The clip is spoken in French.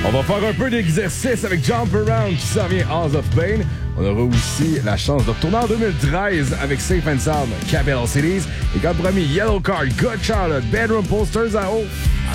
On va faire un peu d'exercice avec Jump Around qui s'en vient House of Pain. On aura aussi la chance de retourner en 2013 avec Safe and Sound, Capital Cities. Et comme promis, Yellow Card, Good Charlotte, Bedroom Posters à haut.